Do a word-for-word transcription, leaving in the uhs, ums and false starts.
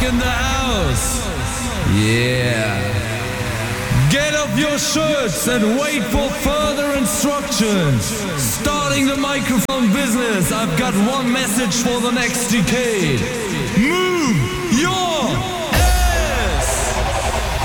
in the house. Yeah. Get off your shirts and wait for further instructions. Starting the microphone business, I've got one message for the next decade.